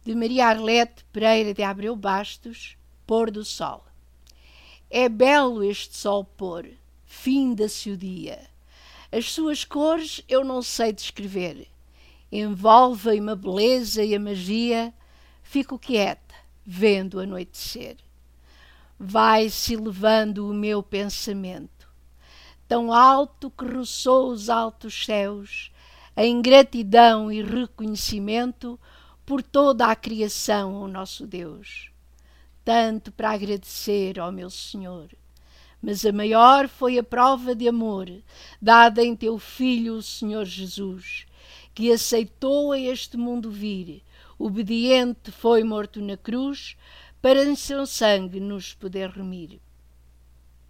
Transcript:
de Maria Arlete Pereira de Abreu Bastos, Pôr do Sol. É belo este sol pôr, finda-se o dia. As suas cores eu não sei descrever. Envolvem-me a beleza e a magia, fico quieta, vendo anoitecer. Vai-se elevando o meu pensamento, tão alto que roçou os altos céus, em gratidão e reconhecimento por toda a criação ao nosso Deus. Tanto para agradecer ao meu Senhor, mas a maior foi a prova de amor dada em teu Filho, o Senhor Jesus, que aceitou a este mundo vir, obediente foi morto na cruz, para em seu sangue nos poder remir.